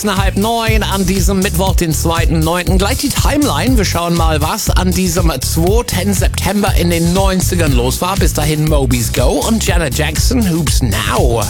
8:30 an diesem Mittwoch, den 2.9. Gleich die Timeline. Wir schauen mal, was an diesem 2. September in den 90ern los war. Bis dahin Moby's Go und Janet Jackson, Hoops Now.